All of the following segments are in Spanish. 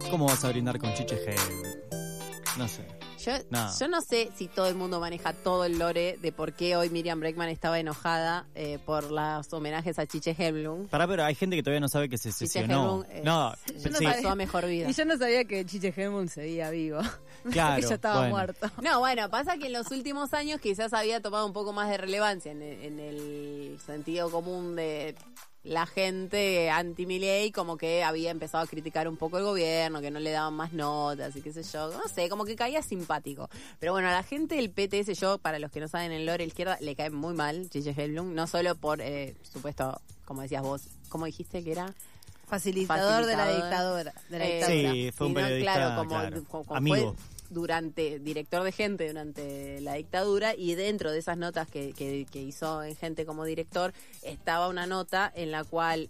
¿Cómo vas a brindar con Chiche Helblum? No sé. Yo no sé si todo el mundo maneja todo el lore de por qué hoy Miriam Bregman estaba enojada por los homenajes a Chiche Helblum. Pero hay gente que todavía no sabe que se sesionó. Pasó a mejor vida. Y yo no sabía que Chiche Helblum seguía vivo. Claro. Que ya estaba muerto. No, bueno, pasa que en los últimos años quizás había tomado un poco más de relevancia en el sentido común de la gente anti-Milei, como que había empezado a criticar un poco el gobierno, que no le daban más notas y qué sé yo, no sé, como que caía simpático. Pero bueno, a la gente del PTS, para los que no saben el lore izquierda, le cae muy mal Chiche Helblum, no solo por, supuesto, como decías vos, ¿cómo dijiste que era? Facilitador de la dictadura. Sí, fue un periodista, como amigo. Director de Gente durante la dictadura, y dentro de esas notas que hizo en Gente como director estaba una nota en la cual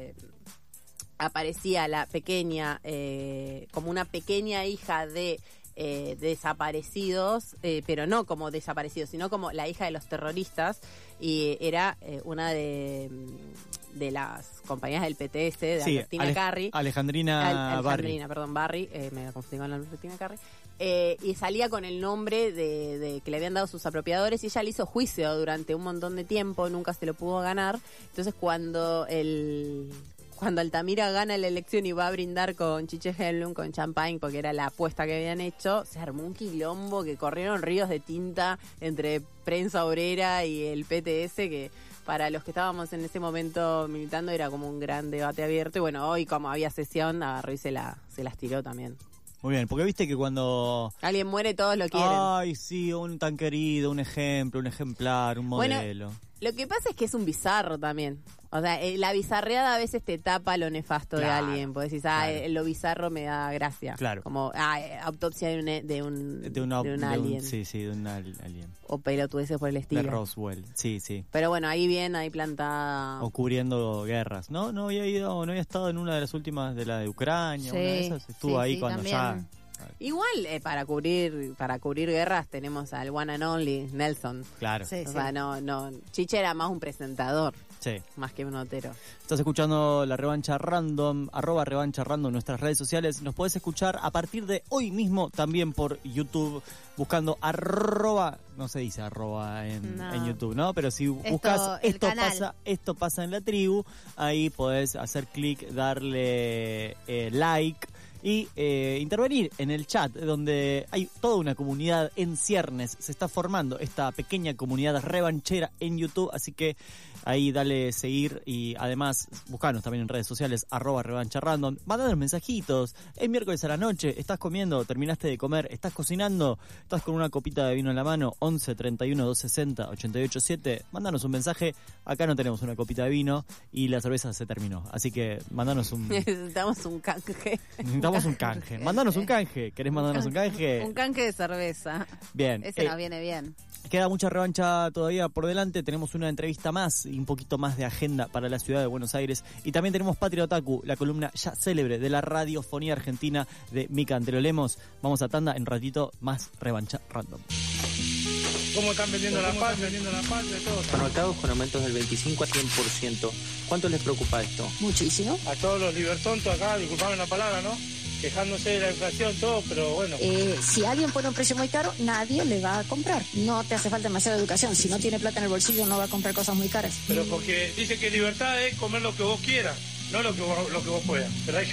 aparecía la pequeña, como una pequeña hija de desaparecidos, pero no como desaparecidos, sino como la hija de los terroristas, y era una de las compañías del PTS, de Albertina Carri. Alejandrina Barri, me confundí con Albertina Carri. Y salía con el nombre de que le habían dado sus apropiadores, y ella le hizo juicio durante un montón de tiempo, nunca se lo pudo ganar. Entonces cuando Altamira gana la elección y va a brindar con Chiche Helblum, con champagne, porque era la apuesta que habían hecho, se armó un quilombo, que corrieron ríos de tinta entre prensa obrera y el PTS, que para los que estábamos en ese momento militando era como un gran debate abierto. Y bueno, hoy como había sesión, agarró y se las tiró también. Muy bien, porque viste que cuando alguien muere todos lo quieren. Ay, sí, un tan querido, un ejemplo, un ejemplar, un modelo. Bueno, lo que pasa es que es un bizarro también. O sea, la bizarreada a veces te tapa lo nefasto de alguien. Porque decís, lo bizarro me da gracia. Claro. Como, autopsia de un alien. Sí, de un alien. O pelotudeces por el estilo. De Roswell, sí. Pero bueno, ahí plantada. O cubriendo guerras. No había estado en una de las últimas, de la de Ucrania, una de esas. Estuvo ahí cuando también. ya... Igual, para cubrir guerras tenemos al one and only Nelson. Claro. Sí, o sea, no, Chiche era más un presentador. Sí. Más que un notero. Estás escuchando La Revancha Random, @RevanchaRandom en nuestras redes sociales. Nos podés escuchar a partir de hoy mismo también por YouTube, buscando no se dice arroba en YouTube, ¿no? Pero si buscas esto pasa en la tribu, ahí podés hacer clic, darle like y intervenir en el chat, donde hay toda una comunidad en ciernes. Se está formando esta pequeña comunidad revanchera en YouTube, así que ahí dale seguir, y además buscanos también en redes sociales @revancharandom. Mandanos mensajitos. Es miércoles a la noche, estás comiendo, terminaste de comer, estás cocinando, estás con una copita de vino en la mano. 11 31 260 887. Mandanos un mensaje. Acá no tenemos una copita de vino y la cerveza se terminó, así que mandanos un... Necesitamos un canje. Necesitamos un canje. Mandanos un canje. ¿Querés mandarnos un canje? Un canje de cerveza. Bien. Ese nos viene bien. Queda mucha revancha todavía por delante. Tenemos una entrevista más y un poquito más de agenda para la ciudad de Buenos Aires. Y también tenemos Patria Otaku, la columna ya célebre de la radiofonía argentina de Mica Antero Lemos. Vamos a tanda, en un ratito más Revancha Random. ¿Cómo están vendiendo la patria, todo? Supermercados con aumentos del 25 a 100%. ¿Cuánto les preocupa esto? Muchísimo. A todos los libertontos acá, disculpame la palabra, ¿no? Quejándose de la inflación, todo, pero bueno. Si alguien pone un precio muy caro, nadie le va a comprar. No te hace falta demasiada educación. Si no tiene plata en el bolsillo, no va a comprar cosas muy caras. Pero porque dice que libertad es comer lo que vos quieras, no lo que vos puedas. Pero hay